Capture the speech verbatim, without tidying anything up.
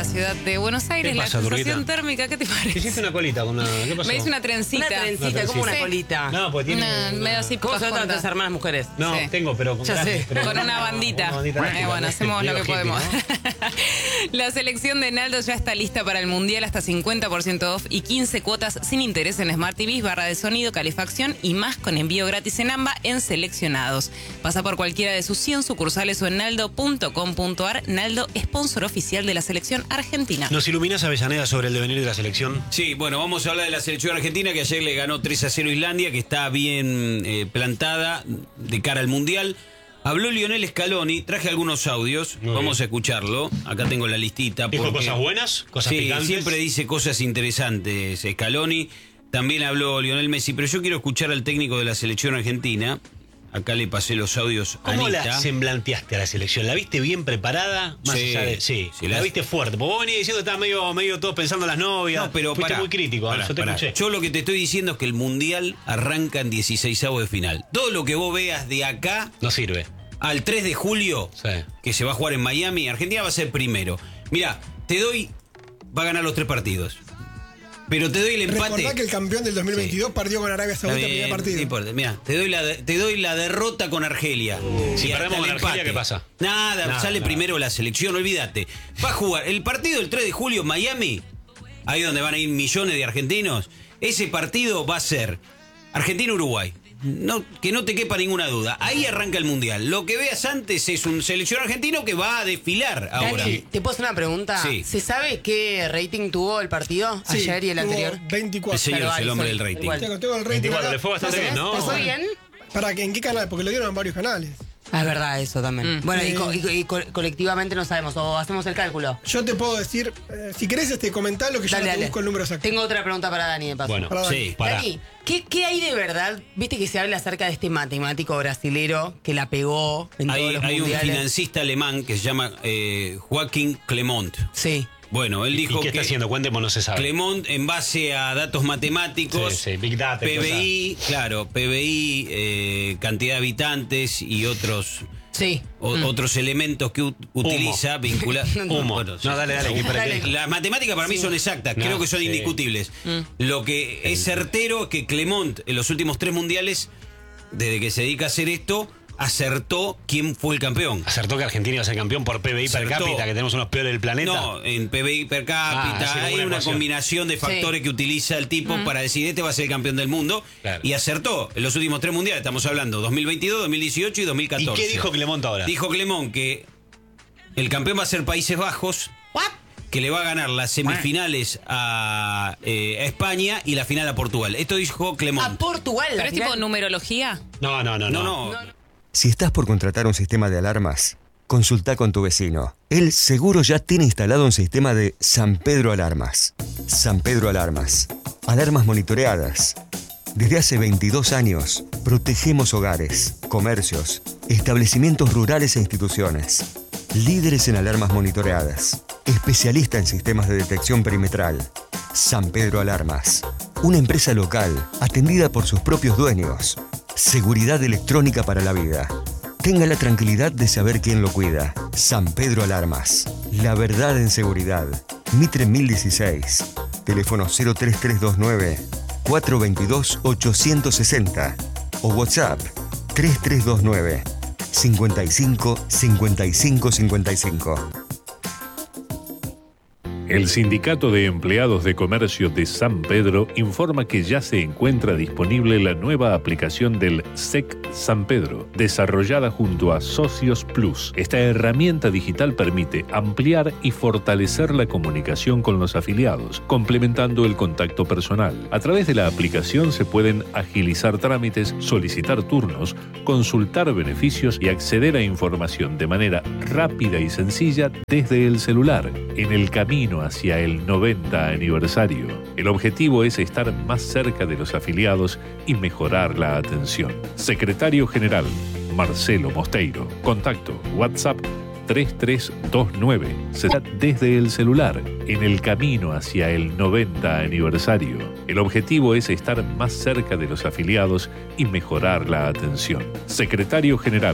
ciudad de Buenos Aires. ¿Qué pasa, la sensación Turquita? térmica, ¿qué te parece? Te hiciste una colita con una... ¿Qué pasó? Me hice una trencita. Una trencita, Una como una trencita. colita. No, porque tiene... Una- una- medio así. ¿Cómo se todas tratan tus juntas. hermanas mujeres? No, Sí. tengo, pero con Ya sé. grandes, pero Con una bandita. Una bandita Eh, tranquila, bueno, ¿no? hacemos lo que Medio podemos. hippie, ¿no? La selección de Naldo ya está lista para el Mundial, hasta cincuenta por ciento off y quince cuotas sin interés en Smart T Vs, barra de sonido, calefacción y más con envío gratis en AMBA en seleccionados. Pasa por cualquiera de sus cien sucursales o en naldo punto com punto ar. Naldo, sponsor oficial de la selección argentina. ¿Nos iluminás, Avellaneda, sobre el devenir de la selección? Sí, bueno, vamos a hablar de la selección argentina que ayer le ganó tres a cero a Islandia, que está bien eh, plantada de cara al Mundial. Habló Lionel Scaloni, traje algunos audios, Muy vamos bien. a escucharlo. Acá tengo la listita. ¿Dijo porque- cosas buenas? ¿Cosas Sí, picantes? siempre dice cosas interesantes Scaloni. También habló Lionel Messi, pero yo quiero escuchar al técnico de la selección argentina. Acá le pasé los audios a ¿Cómo Anita. la semblanteaste a la selección? ¿La viste bien preparada? Más Sí, allá de, sí, sí, la, la- viste fuerte. Porque vos venías diciendo que estabas medio, medio todos pensando en las novias. No, pero Fuiste pará, muy crítico, pará, yo te pará. escuché. Yo lo que te estoy diciendo es que el Mundial arranca en dieciseisavos de final. Todo lo que vos veas de acá No sirve. al tres de julio, Sí. que se va a jugar en Miami, Argentina va a ser primero. Mira, te doy, va a ganar los tres partidos. Pero te doy el empate. Recordá que el campeón del dos mil veintidós perdió con Arabia Está Saudita en el bien, primer partido. no importa. Mira, te doy la de- te doy la derrota con Argelia. Si Y hasta perdemos el con Argelia, empate. ¿qué pasa? Nada, Nada, sale nada. primero la selección, olvídate. Va a jugar el partido del tres de julio en Miami, ahí donde van a ir millones de argentinos. Ese partido va a ser Argentina-Uruguay. No, que no te quepa ninguna duda. Ahí arranca el Mundial. Lo que veas antes es un selección argentino que va a desfilar ahora. Dani, ¿te puedo hacer una pregunta? Sí. ¿Se sabe qué rating tuvo el partido Sí, ayer y el tuvo anterior? veinticuatro. El señor Pero es el ahí hombre soy- del rating. igual. Tengo, tengo el rating veinticuatro, acá. le fue bastante ¿Te bien, ¿no? fue bien? ¿Para que en qué canal? Porque lo dieron en varios canales. Ah, es verdad, eso también. Mm. Bueno, y, Eh. co- y co- y co- colectivamente no sabemos, o hacemos el cálculo. Yo te puedo decir, eh, si querés este comentarlo, que yo Dale, no te dale. busco el número exacto. Tengo otra pregunta para Dani, de paso. Bueno, Para Sí, pará. Dani, ¿qué, ¿qué hay de verdad? Viste que se habla acerca de este matemático brasilero que la pegó en Hay, todos los hay un mundiales. financista alemán que se llama eh, Joaquín Clement. Sí. Bueno, él ¿Y dijo qué está que haciendo? Cuéntemos, no se sabe. Clement, en base a datos matemáticos, Sí, sí, Big Data, P B I, claro, P B I, eh, cantidad de habitantes y otros Sí. o- otros elementos que u- utiliza vinculados. Humo. No, dale, dale, que para Dale. que- Las matemáticas para mí son exactas, No, creo que son sí. indiscutibles. Lo que es certero es que Clement en los últimos tres mundiales, desde que se dedica a hacer esto, acertó quién fue el campeón. Acertó que Argentina iba a ser campeón por P B I per Acertó. cápita, que tenemos unos peores del planeta. No, en P B I per cápita, Ah, sí, hay una una ecuación. combinación de factores que utiliza el tipo para decir este va a ser el campeón del mundo. Claro. Y acertó en los últimos tres mundiales, estamos hablando dos mil veintidós, dos mil dieciocho y dos mil ¿Y catorce. qué dijo Clement ahora? Dijo Clement que el campeón va a ser Países Bajos, que le va a ganar las semifinales a, eh, a España y la final a Portugal. Esto dijo Clement. A Portugal. la ¿Pero es tipo final. numerología? No, no, no, no. no, no. Si estás por contratar un sistema de alarmas, consulta con tu vecino. Él seguro ya tiene instalado un sistema de San Pedro Alarmas. San Pedro Alarmas. Alarmas monitoreadas. Desde hace veintidós años, protegemos hogares, comercios, establecimientos rurales e instituciones. Líderes en alarmas monitoreadas. Especialista en sistemas de detección perimetral. San Pedro Alarmas. Una empresa local, atendida por sus propios dueños. Seguridad electrónica para la vida. Tenga la tranquilidad de saber quién lo cuida. San Pedro Alarmas. La verdad en seguridad. Mitre mil dieciséis. Teléfono cero tres tres dos nueve, cuatro dos dos, ocho seis cero o WhatsApp tres tres dos nueve, cincuenta y cinco, cincuenta y cinco cincuenta y cinco. El Sindicato de Empleados de Comercio de San Pedro informa que ya se encuentra disponible la nueva aplicación del S E C San Pedro, desarrollada junto a Socios Plus. Esta herramienta digital permite ampliar y fortalecer la comunicación con los afiliados, complementando el contacto personal. A través de la aplicación se pueden agilizar trámites, solicitar turnos, consultar beneficios y acceder a información de manera rápida y sencilla desde el celular, en el camino hacia el noventa aniversario. El objetivo es estar más cerca de los afiliados y mejorar la atención. Secretario General, Marcelo Mosteiro. Contacto WhatsApp tres tres dos nueve. Será desde el celular, en el camino hacia el noventa aniversario. El objetivo es estar más cerca de los afiliados y mejorar la atención. Secretario General,